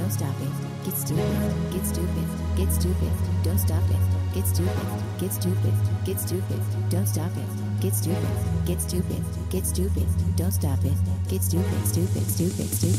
don't stop it. Get stupid, get stupid, get stupid, don't stop it. Get stupid, get stupid, get stupid, don't stop it. Get stupid, get stupid, get stupid, don't stop it. Get stupid, stupid, stupid, stupid.